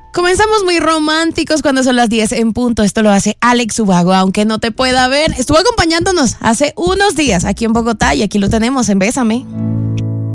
Comenzamos muy románticos cuando son las 10 en punto. Esto lo hace Alex Ubago, aunque no te pueda ver. Estuvo acompañándonos hace unos días aquí en Bogotá y aquí lo tenemos en Bésame.